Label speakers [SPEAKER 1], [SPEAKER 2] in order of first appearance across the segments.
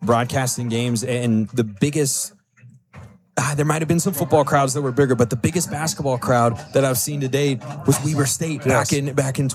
[SPEAKER 1] broadcasting games, and the biggest. There might have been some football crowds that were bigger, but the biggest basketball crowd that I've seen to date was Weber State back in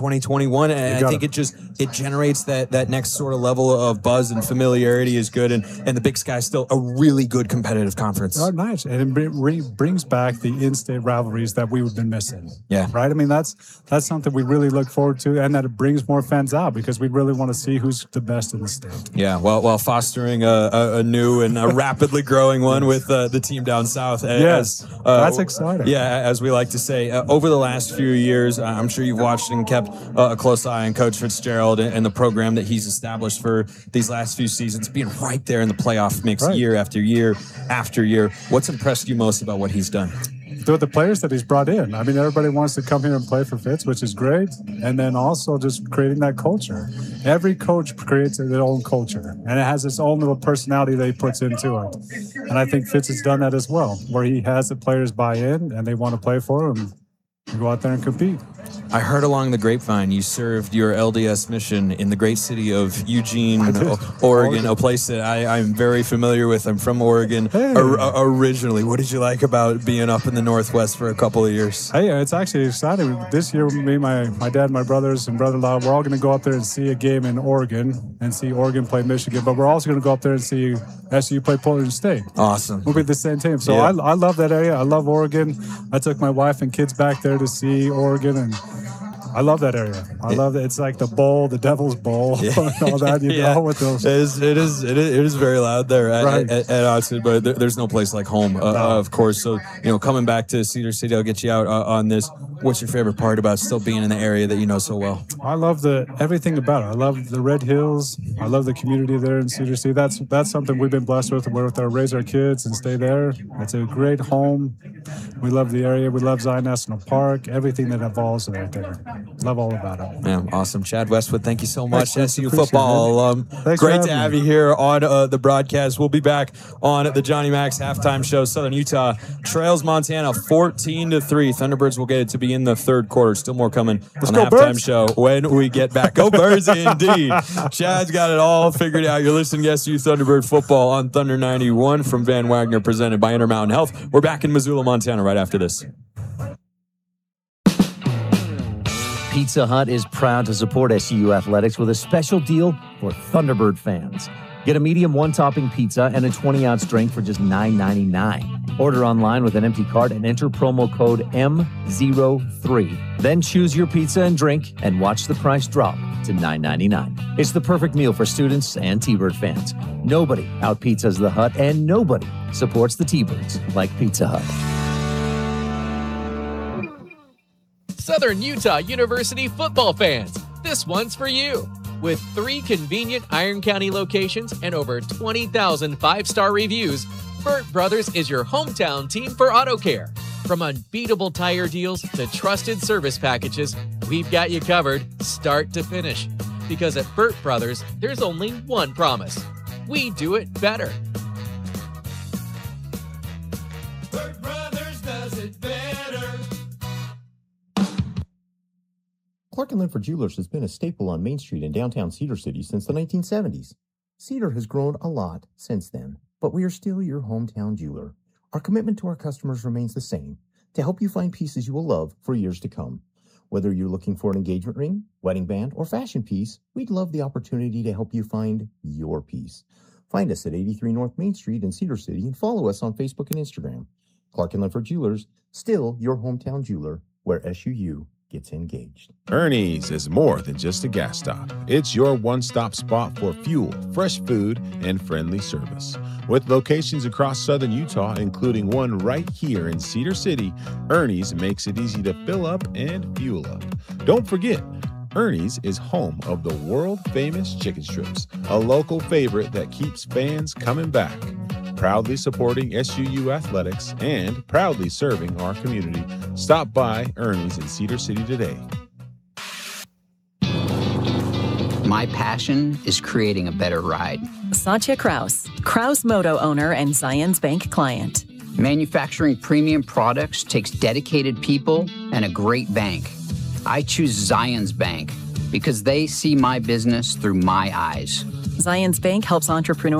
[SPEAKER 1] 2021, and I think it generates that next sort of level of buzz and familiarity is good, and the Big Sky is still a really good competitive conference.
[SPEAKER 2] Oh, nice, and it brings back the in-state rivalries that we've been missing.
[SPEAKER 1] Yeah,
[SPEAKER 2] right. I mean, that's something we really look forward to, and that it brings more fans out because we really want to see who's the best in the state.
[SPEAKER 1] Yeah, while fostering a new and a rapidly growing one with the team down south.
[SPEAKER 2] That's exciting.
[SPEAKER 1] Yeah, as we like to say, over the last few years, I'm sure you've watched and kept a close eye on Coach Fitzgerald and the program that he's established for these last few seasons, being right there in the playoff mix year after year after year. What's impressed you most about what he's done?
[SPEAKER 2] The players that he's brought in. I mean, everybody wants to come here and play for Fitz, which is great. And then also just creating that culture. Every coach creates their own culture, and it has its own little personality that he puts into it. And I think Fitz has done that as well, where he has the players buy in and they want to play for him and go out there and compete.
[SPEAKER 1] I heard along the grapevine you served your LDS mission in the great city of Eugene, Oregon, a place that I'm very familiar with. I'm from Oregon originally. What did you like about being up in the Northwest for a couple of years?
[SPEAKER 2] Hey, it's actually exciting. This year, me, my dad, my brothers, and brother-in-law, we're all going to go up there and see a game in Oregon and see Oregon play Michigan. But we're also going to go up there and see SU play Portland State.
[SPEAKER 1] Awesome.
[SPEAKER 2] We'll be the same team. So I love that area. I love Oregon. I took my wife and kids back there to see Oregon, and I love that area. I love it. It's like the bowl, the Devil's Bowl, and all that. You know, with those.
[SPEAKER 1] It is very loud there at Oxford, but there's no place like home, of course. So, coming back to Cedar City, I'll get you out on this. What's your favorite part about still being in the area that you know so well?
[SPEAKER 2] I love everything about it. I love the Red Hills. I love the community there in Cedar City. That's something we've been blessed with. We're with raise our kids and stay there. It's a great home. We love the area. We love Zion National Park. Everything that involves right there. Love all about it.
[SPEAKER 1] Yeah, awesome. Chad Westwood, thank you so much. SU football alum.
[SPEAKER 2] Thanks
[SPEAKER 1] Great to have you here on the broadcast. We'll be back on the Johnny Max halftime show. Southern Utah trails Montana 14-3. Thunderbirds will get it to be in the third quarter. Still more coming on the halftime show when we get back. Go Birds, indeed. Chad's got it all figured out. You're listening to SU Thunderbird football on Thunder 91 from Van Wagner, presented by Intermountain Health. We're back in Missoula, Montana right after this.
[SPEAKER 3] Pizza Hut is proud to support SUU Athletics with a special deal for Thunderbird fans. Get a medium one-topping pizza and a 20-ounce drink for just $9.99. Order online with an empty cart and enter promo code M03. Then choose your pizza and drink and watch the price drop to $9.99. It's the perfect meal for students and T-Bird fans. Nobody out-pizzas the Hut, and nobody supports the T-Birds like Pizza Hut.
[SPEAKER 4] Southern Utah University football fans, this one's for you. With 3 convenient Iron County locations and over 20,000 5-star reviews, Burt Brothers is your hometown team for auto care. From unbeatable tire deals to trusted service packages, we've got you covered start to finish. Because at Burt Brothers, there's only one promise: we do it better.
[SPEAKER 5] Burt Brothers does it better.
[SPEAKER 6] Clark & Linford Jewelers has been a staple on Main Street in downtown Cedar City since the 1970s. Cedar has grown a lot since then, but we are still your hometown jeweler. Our commitment to our customers remains the same, to help you find pieces you will love for years to come. Whether you're looking for an engagement ring, wedding band, or fashion piece, we'd love the opportunity to help you find your piece. Find us at 83 North Main Street in Cedar City and follow us on Facebook and Instagram. Clark & Linford Jewelers, still your hometown jeweler, where SUU gets engaged.
[SPEAKER 7] Ernie's is more than just a gas stop. It's your one-stop spot for fuel, fresh food, and friendly service. With locations across southern Utah, including one right here in Cedar City, Ernie's makes it easy to fill up and fuel up. Don't forget, Ernie's is home of the world-famous chicken strips, a local favorite that keeps fans coming back. Proudly supporting SUU athletics and proudly serving our community. Stop by Ernie's in Cedar City today.
[SPEAKER 8] My passion is creating a better ride.
[SPEAKER 9] Satya Kraus Moto owner and Zions Bank client.
[SPEAKER 8] Manufacturing premium products takes dedicated people and a great bank. I choose Zions Bank because they see my business through my eyes.
[SPEAKER 9] Zions Bank helps entrepreneurs